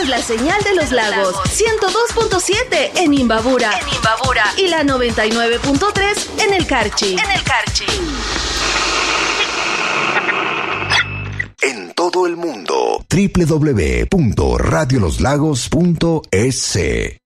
es la señal de los lagos. 102.7 en Imbabura. Y la 99.3 en el Carchi. En todo el mundo, www.radioloslagos.es.